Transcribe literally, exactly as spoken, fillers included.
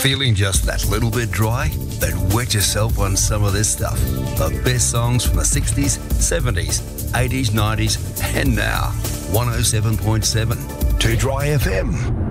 Feeling just that little bit dry? Then wet yourself on some of this stuff. The best songs from the sixties, seventies, eighties, nineties, and now. one oh seven point seven. Too Dry F M.